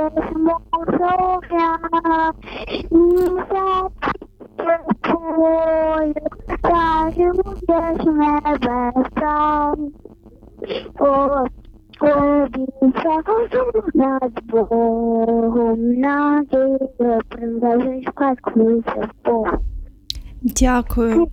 письмо зоря, місяць тобою, та любиш небеса. Обіцяв над Богом надію, принесеш казкуйся Бог. Дякую.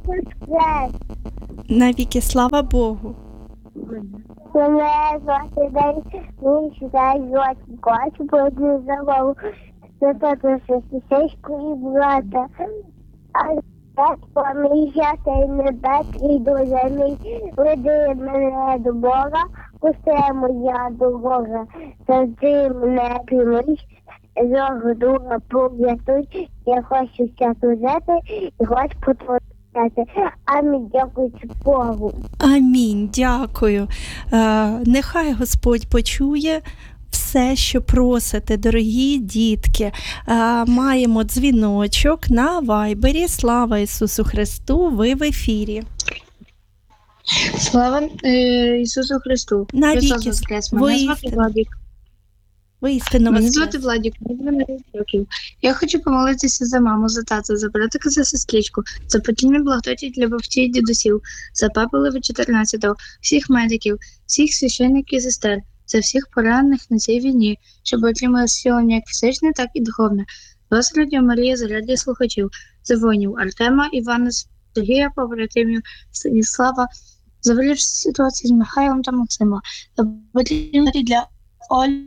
Навіки слава Богу. Мене звати День, він читає злоті класі, буде завалу, це сестричку і брата. А так поміжати небес і до землі, веди мене до Бога, пусти моя дорога, завжди мене приймись, зору друга пов'ятуй, я хочу ся служити і хочу потворити. Амінь, дякую Богу. Амінь, дякую. Нехай Господь почує все, що просите, дорогі дітки. Маємо дзвіночок на Вайбері. Слава Ісусу Христу, ви в ефірі. Слава Ісусу Христу. Навіки. Мене звати Владик. Воістину Мене воскрес. звати Владик, мені 12 років. Я хочу помолитися за маму, за тата, за братика, за сестричку, за покійних благодатей для бабці і дідусів, за папу Лева 14-го, всіх медиків, всіх священників і сестер, за всіх поранених на цій війні, щоб отримали зцілення як фізичне, так і духовне. Вас Радіо Марія, за раді слухачів, за воїнів Артема, Івана, Сергія, побратимів, Станіслава, за вирішення ситуації з Михайлом та Максима, за потрібності для Олі,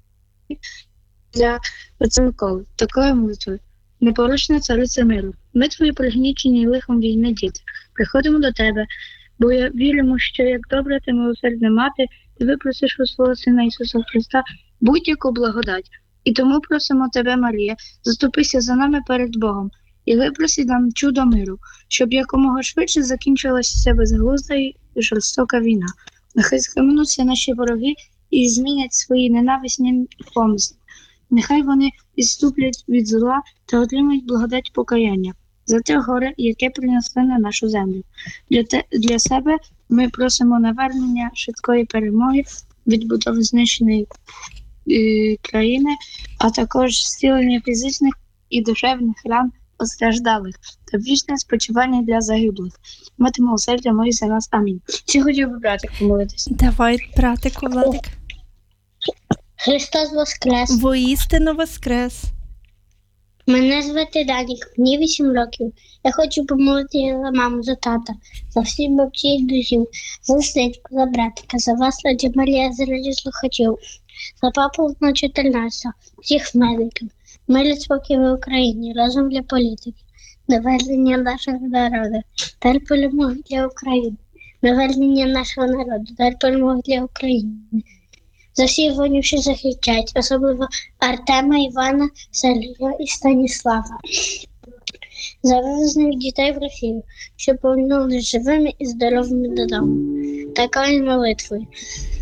для отця Миколи, такою молитвою. Непорочна цариця миру, ми твої пригнічені лихом війни діти, приходимо до тебе, бо віримо, що як добра ти милосердна мати, ти випросиш у свого Сина Ісуса Христа будь-яку благодать. І тому просимо тебе, Марія, заступися за нами перед Богом і випроси нам чудо миру, щоб якомога швидше закінчилася ця безглузда і жорстока війна. Нехай схаменуться наші вороги і змінять свої ненависні помисли. Нехай вони відступлять від зла та отримають благодать покаяння за те горе, яке принесли на нашу землю. Для себе ми просимо навернення швидкої перемоги, відбудови знищеної країни, а також зцілення фізичних і душевних ран постраждалих та вічне спочивання для загиблих. Мати милосердя, молися за нас. Амінь. Чи хотів би братик помолитися? Давай, братику, Владик. Христос воскрес! Воістину воскрес. Мене звати Данік, мені 8 років. Я хочу помолитися за маму, за тата, за всіх бабці і друзів, за сестричку, за братика, за вас, Радіо Марія, за раді слухачів, за папу на 14, всіх медиків, мир і спокій в Україні, разом для політики, навернення нашого народу, дар перемоги для України, навернення нашого народу, дар перемоги для України. За всіх воїнів, що захищають, особливо Артема, Івана, Сергія і Станіслава. За вивезених дітей в Росію, що повернули живими і здоровими додому. Такою молитвою.